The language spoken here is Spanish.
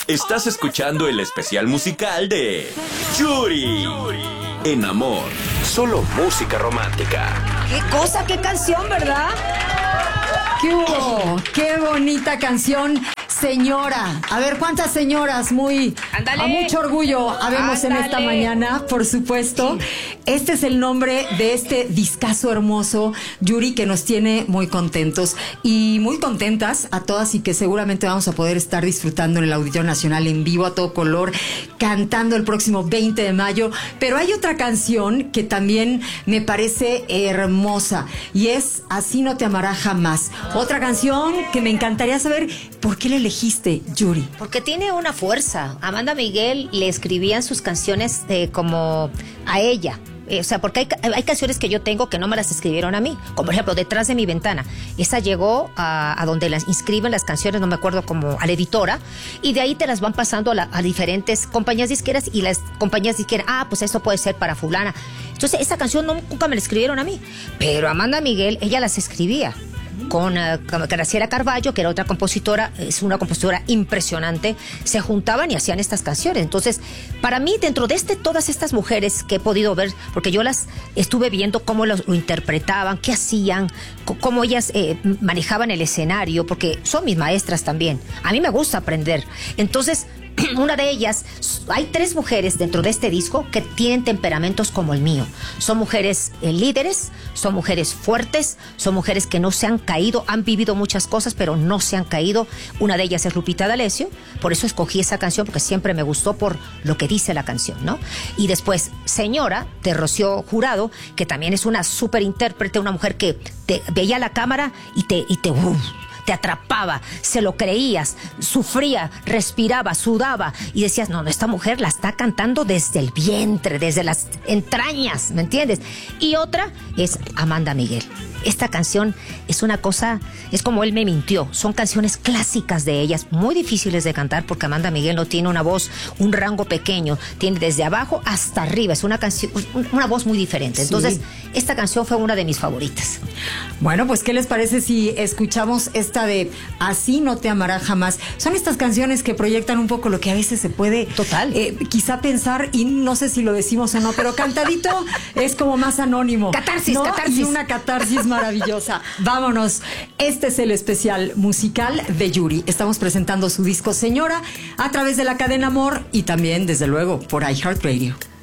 Estás escuchando el especial musical de Yuri. En Amor, solo música romántica. ¡Qué cosa, qué canción, ¿verdad? ¿Qué hubo? ¡Qué bonita canción! Señora, a ver cuántas señoras a mucho orgullo habemos en esta mañana, por supuesto. Sí. Este es el nombre de este discazo hermoso, Yuri, que nos tiene muy contentos y muy contentas a todas, y que seguramente vamos a poder estar disfrutando en el Auditorio Nacional en vivo a todo color, cantando el próximo 20 de mayo. Pero hay otra canción que también me parece hermosa y es Así no te amará jamás. Otra canción que me encantaría saber por qué le elegiste, Yuri. Porque tiene una fuerza. Amanda Miguel le escribían sus canciones como a ella. O sea, porque hay canciones que yo tengo que no me las escribieron a mí. Como por ejemplo, Detrás de mi ventana. Esa llegó a donde las inscriben las canciones, no me acuerdo, como a la editora. Y de ahí te las van pasando a diferentes compañías disqueras. Y las compañías disqueras, pues eso puede ser para fulana. Entonces, esa canción nunca me la escribieron a mí. Pero Amanda Miguel, ella las escribía. Con Graciela Carballo, que era otra compositora, es una compositora impresionante, se juntaban y hacían estas canciones. Entonces, para mí, dentro de todas estas mujeres que he podido ver, porque yo las estuve viendo cómo lo interpretaban, qué hacían, cómo ellas manejaban el escenario, porque son mis maestras también. A mí me gusta aprender. Entonces, una de ellas, hay 3 mujeres dentro de este disco que tienen temperamentos como el mío. Son mujeres líderes, son mujeres fuertes, son mujeres que no se han caído, han vivido muchas cosas, pero no se han caído. Una de ellas es Lupita D'Alessio, por eso escogí esa canción, porque siempre me gustó por lo que dice la canción, ¿no? Y después, Señora, de Rocío Jurado, que también es una súper intérprete, una mujer que te veía la cámara y te atrapaba, se lo creías, sufría, respiraba, sudaba y decías, no, esta mujer la está cantando desde el vientre, desde las entrañas, ¿me entiendes? Y otra es Amanda Miguel. Esta canción es una cosa, es como Él me mintió. Son canciones clásicas de ellas, muy difíciles de cantar porque Amanda Miguel no tiene una voz, un rango pequeño, tiene desde abajo hasta arriba. Es una canción, una voz muy diferente. Entonces, esta canción fue una de mis favoritas. Bueno, pues, ¿qué les parece si escuchamos esta de Así no te amará jamás? Son estas canciones que proyectan un poco lo que a veces se puede quizá pensar, y no sé si lo decimos o no, pero cantadito es como más anónimo. Catarsis, ¿no? catarsis. Y una catarsis maravillosa. Vámonos. Este es el especial musical de Yuri. Estamos presentando su disco Señora a través de la cadena Amor y también, desde luego, por iHeartRadio.